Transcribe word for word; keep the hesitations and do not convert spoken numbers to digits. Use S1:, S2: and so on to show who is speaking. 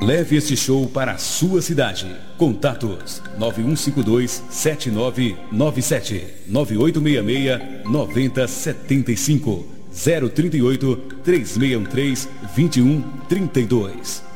S1: Leve este show para a sua cidade. Contatos nove um cinco dois, sete nove nove sete, nove oito seis seis, nove zero sete cinco, zero trinta e oito, três seis um três, vinte e um trinta e dois.